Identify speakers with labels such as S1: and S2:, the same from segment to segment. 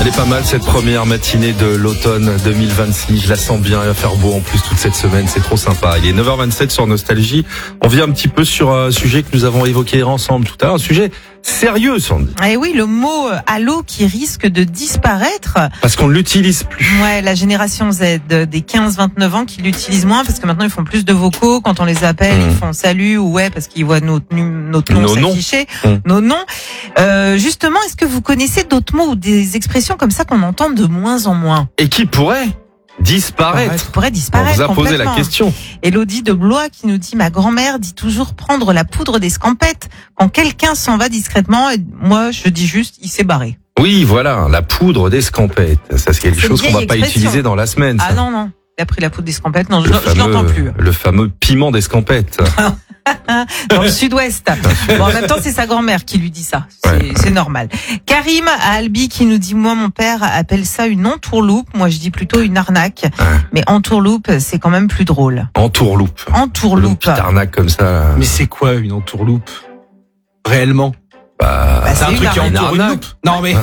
S1: Elle est pas mal cette première matinée de l'automne 2026. Je la sens bien, il va faire beau en plus toute cette semaine, c'est trop sympa. Il est 9h27 sur Nostalgie. On vient un petit peu sur un sujet que nous avons évoqué ensemble tout à l'heure, un sujet sérieux, Sandy.
S2: Eh oui, le mot allô qui risque de disparaître.
S1: Parce qu'on ne l'utilise plus.
S2: Ouais, la génération Z des 15-29 ans qui l'utilisent moins parce que maintenant ils font plus de vocaux. Quand on les appelle, ils font salut ou ouais parce qu'ils voient notre nom s'afficher, nos noms. Justement, est-ce que vous connaissez d'autres mots ou des expressions comme ça qu'on entend de moins en moins?
S1: Et qui pourrait disparaître. On vous a posé la question.
S2: Élodie de Blois qui nous dit: ma grand-mère dit toujours prendre la poudre d'escampette quand quelqu'un s'en va discrètement. Et moi, je dis juste, il s'est barré.
S1: Oui, voilà, la poudre d'escampette. Ça, c'est quelque chose qu'on va pas utiliser dans la semaine. Ça.
S2: Ah non. Il a pris la poudre d'escampette. Non, je l'entends plus.
S1: Le fameux piment d'escampette.
S2: Dans le sud-ouest. Bon, en même temps, c'est sa grand-mère qui lui dit ça. C'est normal. Karim à Albi qui nous dit: moi, mon père appelle ça une entourloupe. Moi, je dis plutôt une arnaque. Mais entourloupe, c'est quand même plus drôle.
S1: Entourloupe.
S2: Entourloupe.
S1: Petite arnaque comme ça.
S3: Mais c'est quoi une entourloupe? Réellement?
S2: C'est
S3: un truc qui entoure une loupe. Non, mais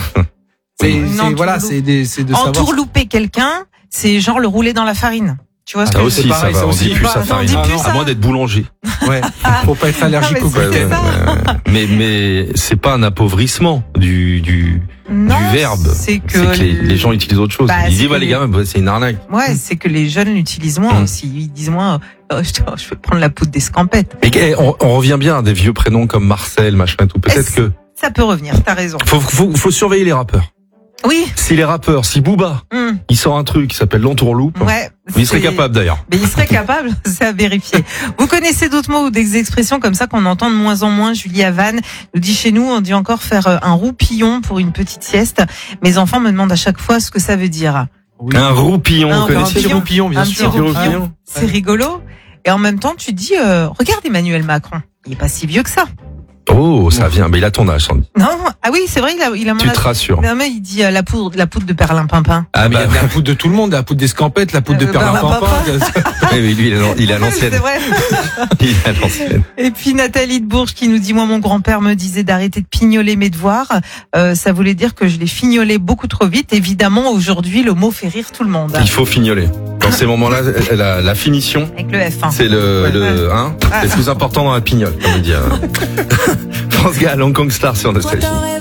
S3: c'est de savoir.
S2: Entourlouper quelqu'un, c'est genre le rouler dans la farine. Tu vois ce
S1: ça
S2: que
S1: aussi, ça va. On dit plus ça farine. À moins d'être boulanger.
S3: Ouais. Faut pas être allergique au gluten.
S1: Mais c'est pas un appauvrissement du verbe.
S2: C'est que
S1: les gens utilisent autre chose. Ils disent les gars, c'est une arnaque.
S2: Ouais, c'est que les jeunes l'utilisent moins aussi. Ils disent moins, je vais prendre la poudre d'escampette.
S1: Et on revient bien à des vieux prénoms comme Marcel, machin, tout. Peut-être que
S2: ça peut revenir. T'as raison.
S1: Faut surveiller les rappeurs.
S2: Oui.
S1: Si Booba, il sort un truc qui s'appelle l'entourloupe, il serait capable d'ailleurs.
S2: Mais il serait capable, c'est à vérifier. Vous connaissez d'autres mots ou des expressions comme ça qu'on entend de moins en moins? Julie Havane nous dit: chez nous, on dit encore faire un roupillon pour une petite sieste. Mes enfants me demandent à chaque fois ce que ça veut dire.
S1: Oui. Un roupillon, vous connaissez le roupillon, bien sûr.
S2: Roupillon. C'est rigolo. Et en même temps, tu dis, regarde Emmanuel Macron, il est pas si vieux que ça.
S1: Oh, ça vient, mais il a ton âge, Sandy.
S2: Non, ah oui, c'est vrai, il a mon âge.
S1: Tu te rassures.
S2: Non, mais il dit la poudre de perlimpinpin.
S3: Ah, mais il y a la poudre de tout le monde, la poudre d'escampette, la poudre de perlimpinpin.
S1: Oui, mais lui, il a l'ancienne.
S2: C'est vrai.
S1: Il a l'ancienne.
S2: Et puis Nathalie de Bourges qui nous dit: moi, mon grand-père me disait d'arrêter de pignoler mes devoirs. Ça voulait dire que je les fignolais beaucoup trop vite. Évidemment, aujourd'hui, le mot fait rire tout le monde.
S1: Il faut fignoler. Dans ces moments-là, la finition.
S2: Avec le F.
S1: C'est c'est le plus important dans la pignole, comme on dit. France Gall, Hong Kong Star sur Nostalgie.